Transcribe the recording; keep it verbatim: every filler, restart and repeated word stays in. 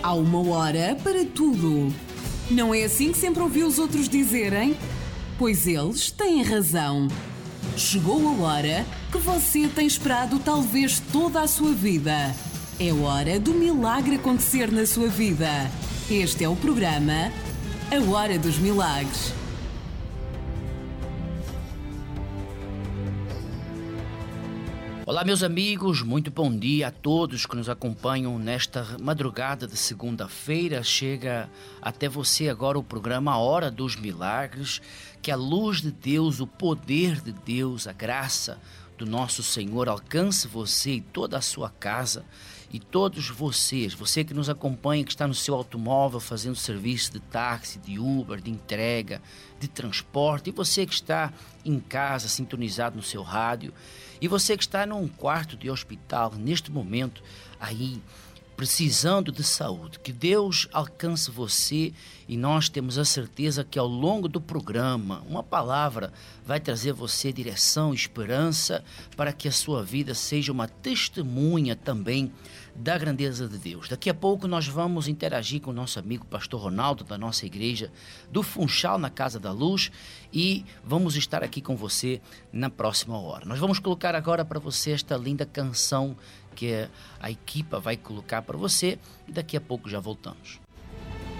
Há uma hora para tudo. Não é assim que sempre ouvi os outros dizerem? Pois eles têm razão. Chegou a hora que você tem esperado talvez toda a sua vida. É hora do milagre acontecer na sua vida. Este é o programa A Hora dos Milagres. Olá, meus amigos, muito bom dia a todos que nos acompanham nesta madrugada de segunda-feira. Chega até você agora o programa A Hora dos Milagres. Que a luz de Deus, o poder de Deus, a graça do nosso Senhor alcance você e toda a sua casa. E todos vocês, você que nos acompanha, que está no seu automóvel fazendo serviço de táxi, de Uber, de entrega, de transporte, e você que está em casa sintonizado no seu rádio, e você que está num quarto de hospital neste momento aí precisando de saúde, que Deus alcance você, e nós temos a certeza que ao longo do programa uma palavra vai trazer você direção, esperança, para que a sua vida seja uma testemunha também da grandeza de Deus. Daqui a pouco nós vamos interagir com o nosso amigo pastor Ronaldo, da nossa igreja do Funchal, na Casa da Luz, e vamos estar aqui com você na próxima hora. Nós vamos colocar agora para você esta linda canção que a equipa vai colocar para você, e daqui a pouco já voltamos.